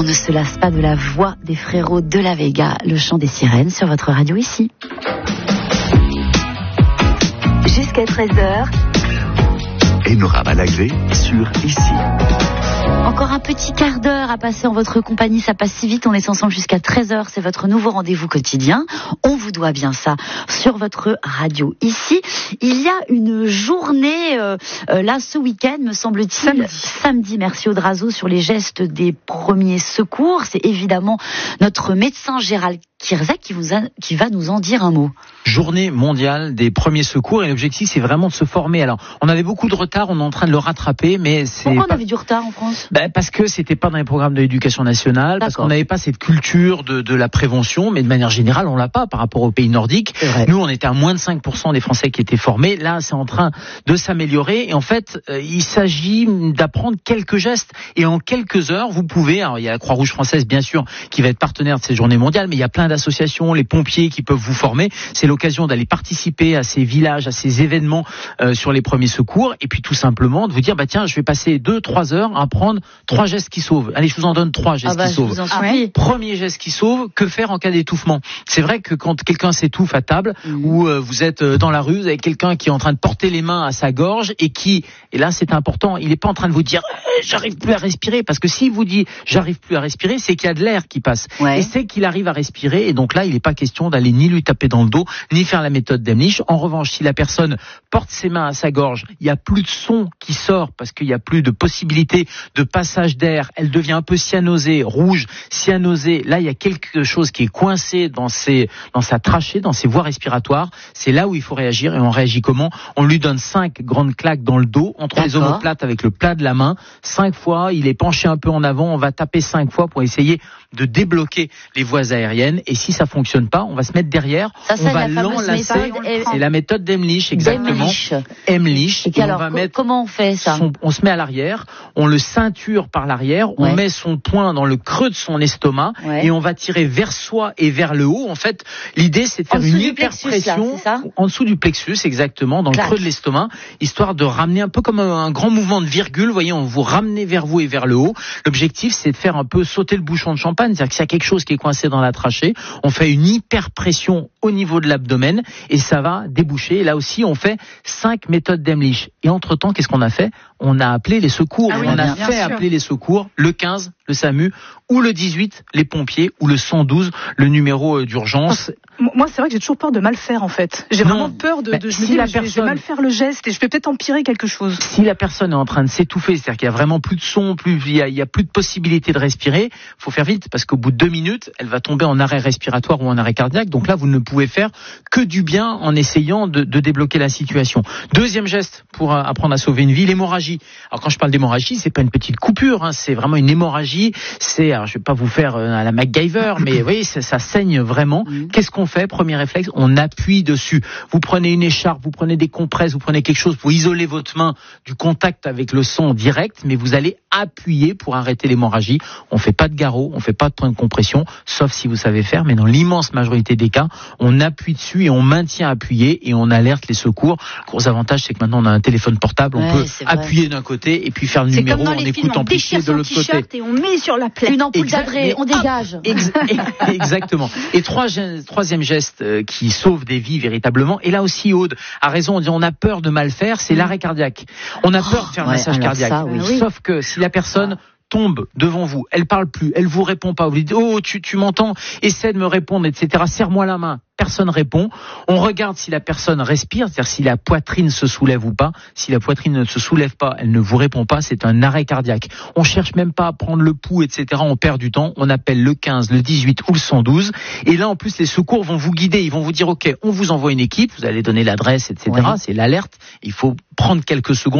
On ne se lasse pas de la voix des frérots de la Vega, le chant des sirènes sur votre radio ici. Jusqu'à 13h. Enora Balagré sur Ici. Encore un petit quart d'heure à passer en votre compagnie, ça passe si vite, on est ensemble jusqu'à 13h, c'est votre nouveau rendez-vous quotidien. On vous doit bien ça sur votre radio ici. Il y a une journée, là ce week-end me semble-t-il, samedi, merci Audrazo, sur les gestes des premiers secours. C'est évidemment notre médecin Gérald Kirza qui va nous en dire un mot. Journée mondiale des premiers secours et l'objectif c'est vraiment de se former. Alors on avait beaucoup de retard, on est en train de le rattraper, mais c'est... Pourquoi on avait du retard en France ? Parce que c'était pas dans les programmes de l'éducation nationale, parce qu'on n'avait pas cette culture de la prévention, mais de manière générale on l'a pas par rapport aux pays nordiques. Nous on était à moins de 5% des Français qui étaient formés, là c'est en train de s'améliorer et en fait il s'agit d'apprendre quelques gestes et en quelques heures vous pouvez, alors il y a la Croix-Rouge française bien sûr qui va être partenaire de cette journée mondiale, mais il y a plein d'associations, les pompiers qui peuvent vous former, c'est l'occasion d'aller participer à ces villages, à ces événements sur les premiers secours et puis tout simplement de vous dire tiens je vais passer 2-3 heures à apprendre 3 gestes qui sauvent. Allez je vous en donne 3 gestes qui sauvent. Premier geste qui sauve, que faire en cas d'étouffement. C'est vrai que quand quelqu'un s'étouffe à table ou vous êtes dans la rue, vous avez quelqu'un qui est en train de porter les mains à sa gorge et là c'est important, il n'est pas en train de vous dire j'arrive plus à respirer, parce que s'il vous dit j'arrive plus à respirer, c'est qu'il y a de l'air qui passe et c'est qu'il arrive à respirer et donc là il n'est pas question d'aller ni lui taper dans le dos ni faire la méthode d'Emlich. En revanche, si la personne porte ses mains à sa gorge, il n'y a plus de son qui sort parce qu'il n'y a plus de possibilité de passage d'air, elle devient un peu cyanosée, rouge, cyanosée, là il y a quelque chose qui est coincé dans sa trachée, dans ses voies respiratoires, c'est là où il faut réagir. Et on réagit comment ? On lui donne 5 grandes claques dans le dos, entre les omoplates avec le plat de la main, 5 fois, il est penché un peu en avant, on va taper 5 fois pour essayer de débloquer les voies aériennes et si ça fonctionne pas, on va se mettre derrière, on va l'enlacer, c'est la méthode d'Emlich, exactement. Emlich. Et alors, comment on fait ça ? On se met à l'arrière, on le ceinture par l'arrière, on met son poing dans le creux de son estomac et on va tirer vers soi et vers le haut. En fait, l'idée c'est de faire une hyperpression en dessous du plexus, exactement, dans le creux de l'estomac, histoire de ramener un peu comme un grand mouvement de virgule, vous voyez, on vous ramener vers vous et vers le haut. L'objectif c'est de faire un peu sauter le bouchon de champagne, c'est-à-dire que s'il y a quelque chose qui est coincé dans la trachée, on fait une hyperpression au niveau de l'abdomen et ça va déboucher. Et là aussi, on fait 5 méthodes d'Emlich. Et entre-temps, qu'est-ce qu'on a fait ? On a appelé les secours. On a fait appeler les secours, le 15, le SAMU, ou le 18, les pompiers, ou le 112, le numéro d'urgence. Moi, c'est vrai que j'ai toujours peur de mal faire, en fait. J'ai vraiment peur je me dis, je vais mal faire le geste et je vais peut-être empirer quelque chose. Si la personne est en train de s'étouffer, c'est-à-dire qu'il y a vraiment plus de son, il y a plus de possibilité de respirer, faut faire vite parce qu'au bout de 2 minutes, elle va tomber en arrêt respiratoire ou en arrêt cardiaque. Donc là, vous ne pouvez faire que du bien en essayant de débloquer la situation. Deuxième geste pour apprendre à sauver une vie, l'hémorragie. Alors quand je parle d'hémorragie, c'est pas une petite coupure, c'est vraiment une hémorragie. Alors je vais pas vous faire à la MacGyver, mais vous voyez, ça saigne vraiment. Qu'est-ce qu'on fait ? Premier réflexe, on appuie dessus. Vous prenez une écharpe, vous prenez des compresses, vous prenez quelque chose pour isoler votre main du contact avec le sang direct, mais vous allez appuyer pour arrêter l'hémorragie. On fait pas de garrot, on fait pas de point de compression, sauf si vous savez faire, mais dans l'immense majorité des cas, on appuie dessus et on maintient appuyé et on alerte les secours. Le gros avantage, c'est que maintenant on a un téléphone portable, on peut appuyer d'un côté et puis faire le numéro, on écoute amplifié de l'autre côté. Et on met sur la plaie. Une ampoule d'adré, on dégage. Exactement. Et troisième geste qui sauve des vies véritablement, et là aussi Aude a raison, on a peur de mal faire, c'est l'arrêt cardiaque. On a peur de faire un massage cardiaque. Ça, sauf que si la personne tombe devant vous, elle parle plus, elle vous répond pas, vous lui dites oh tu m'entends, essaie de me répondre, etc. Serre-moi la main. Personne répond. On regarde si la personne respire, c'est-à-dire si la poitrine se soulève ou pas. Si la poitrine ne se soulève pas, elle ne vous répond pas, c'est un arrêt cardiaque. On cherche même pas à prendre le pouls, etc. On perd du temps. On appelle le 15, le 18 ou le 112. Et là, en plus, les secours vont vous guider. Ils vont vous dire, OK, on vous envoie une équipe, vous allez donner l'adresse, etc. C'est l'alerte. Il faut prendre quelques secondes